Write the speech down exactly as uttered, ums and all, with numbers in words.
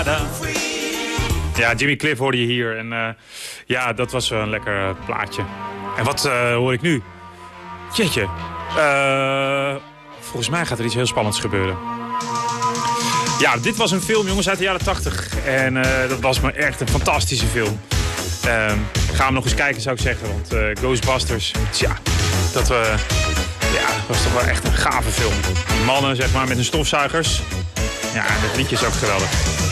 Ja, Jimmy Cliff hoorde je hier. En uh, ja, dat was een lekker uh, plaatje. En wat uh, hoor ik nu? Jeetje. Uh, volgens mij gaat er iets heel spannends gebeuren. Ja, dit was een film, jongens, uit de jaren tachtig. En uh, dat was maar echt een fantastische film. Uh, ga hem nog eens kijken, zou ik zeggen. Want uh, Ghostbusters, tja, dat, uh, ja, dat was toch wel echt een gave film. Die mannen, zeg maar, met hun stofzuigers. Ja, dat liedje is ook geweldig.